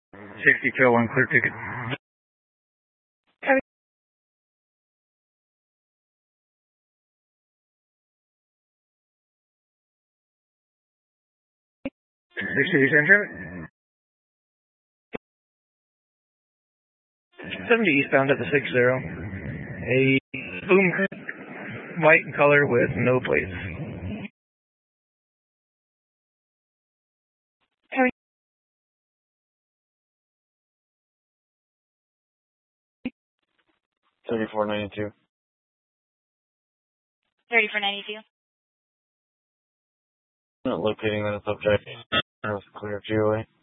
Safety trail 1 clear ticket. Big City Center. 70 eastbound at the 60. A boom white in color with no plates. Harry. 3492. 3492. Not locating that subject. That was clear GOA.